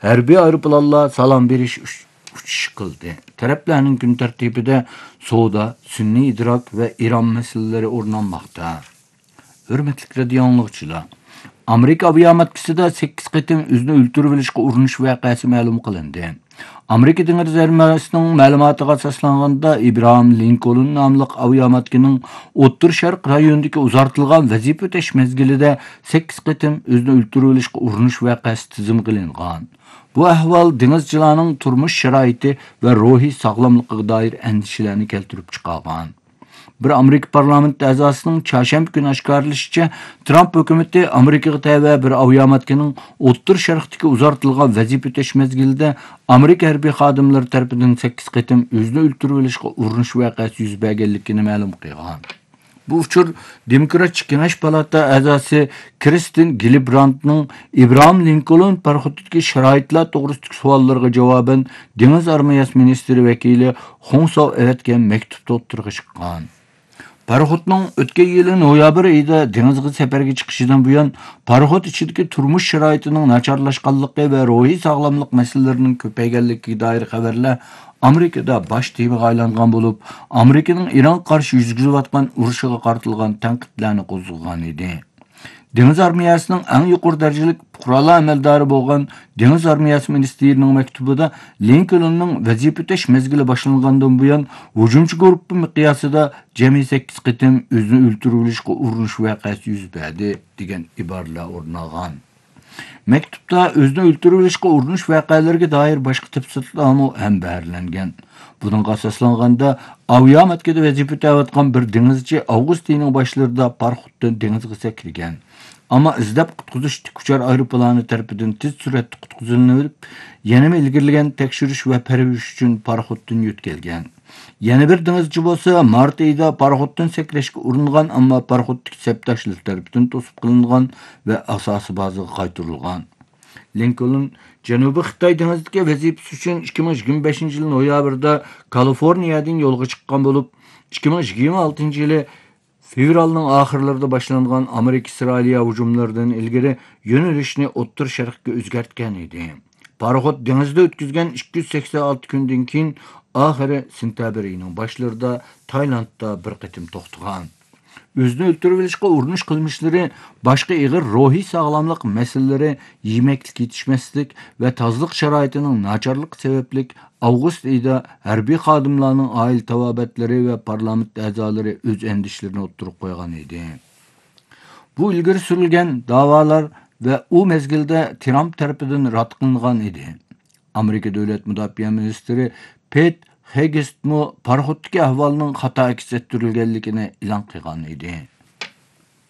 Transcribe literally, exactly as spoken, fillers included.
harbiy aeroplanlar salom berish uchish qildi. Taraflarning kun tartibida savdo, sun'iy idrok va Iran masalalari o'rnalmoqda. Hurmatli radio anglag'uchilar, Amerika aviamatkisida sakkiz qitim o'zini o'ltirib olishga urinish voqeasi ma'lum qilindi. Amerika dengiz armiyasining ma'lumotiga asoslanganda Abraham Lincoln nomli aviamatkining O'rta Sharq rayonidagi uzartilgan vazifa o'tash mezgilida sakkiz qitim o'zini o'ltirib olishga urinish voqeasi tizim qilingan. Bu ahvol dengizchilarning turmush sharoiti va ruhiy sog'lomligiga doir andishalarni keltirib chiqargan. Bir Amerika parlamenti a'zosining çarşamba kuni oshkorlashicha, Trump hukumati Amerikaga tava bir aviamatkining O'rta Sharqdagi uzartilgan vazifa o'tash mezgilida Amerika harbiy xodimlari tomonidan sakkiz qitim o'zini o'ltirib olishga urinish voqeasi yuz berganligini ma'lum qilgan. Bu uchur Demokratik Kengash palata a'zosi Kristin Gillibrandning Abraham Lincoln parxodidagi sharoitlar to'g'risidagi savollarga javoban Dengiz armiyasi ministri vakili Xonsov evatgan maktubda o'tirg'i chiqqan. Paraxodning o'tgan yili noyabr oyida dengizga safarga chiqishidan buyon paraxod ichidagi turmush sharoitining nacharlashganligi va ruhiy sog'lomlik masalalarining ko'payganligiga doir xabarlar Amerikada bosh temaga aylangan bo'lib, Amerikaning Iran qarshi yuzgizayotgan urushiga qaratilgan tanqidlarni qo'zg'agan edi. Dengiz armiyasining eng yuqori darajalik qurolli amaldori bo'lgan Dengiz armiyasi ministrining maktubida Lincolnning vazifa o'tash mezgili boshlangandan buyon hujumchi guruhi miqyosida jami sakkiz qitim o'zini o'ltirib olishga urinish voqeasi yuz berdi degan iboralar o'rnagan. Maktubda o'zini o'ltirib olishga urinish voqealariga doir boshqa tafsilotlar ham berilgan. Buningga asoslanganda aviamatkada vazifa o'tayotgan bir dengizchi avgust oyining boshlarida parxoddan dengizga sakragan. Ama izlab qutqizish tikuchar aeroplani tarafidan tez suratda qutqizilinib, yana ilgirlagan tekshirish va parvarish uchun paraxoddan yo'tkalgan. Yana bir dengizchi bo'lsa, mart oyida paraxoddan sakrashga uringan, ammo paraxoddagi septashlar tarafidan to'sib qilingan va asosiy bazaga qaytarilgan. Lincoln Janubiy Xitoy dengizidagi vazifasi uchun ikki ming yigirma beshinchi yil noyabrda Kaliforniyadan yo'lga chiqqan bo'lib, ikki ming yigirma oltinchi yili fevralning oxirlarida boshlangan Amerika-Isroiliya hujumlaridan ilgari yo'nalishni O'rta Sharqqa o'zgartgan edi. Paraxod dengizda o'tkazgan ikki yuz sakson olti kundan keyin oxiri sentabr oyining boshlarida Tailandda bir qitim to'xtagan. O'zini o'ltirib olishga urinish qilmishlari boshqa ig'ir ruhiy sog'lomlik masalalari, yemaklik yetishmaslik va tozalik sharoitining nacharligi sababli avgust oyida harbiy xodimlarning oila tavobatlari va parlament a'zolari o'z andishlarini o'ttirib qo'ygan edi. Bu ilgari surilgan da'volar va u mezgilda Trump tarafidan rad qilingan edi. Amerika davlat mudofaa ministri Pete Hegseth paraxoddagi ahvolning xato aks ettirilganligini e'lon qilgan edi.